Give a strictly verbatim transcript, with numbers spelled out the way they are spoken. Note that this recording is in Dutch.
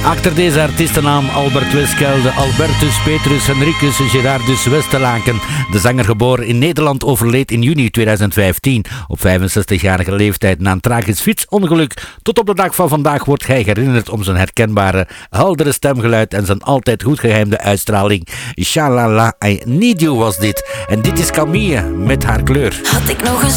Achter deze artiestennaam Albert Weskelde, Albertus Petrus Henricus Gerardus Westelaken. De zanger, geboren in Nederland, overleed in juni tweeduizend vijftien op vijfenzestigjarige leeftijd na een tragisch fietsongeluk. Tot op de dag van vandaag wordt hij herinnerd om zijn herkenbare, heldere stemgeluid en zijn altijd goed geheimde uitstraling. Shalala, I Need You was dit. En dit is Camille met haar kleur. Had ik nog een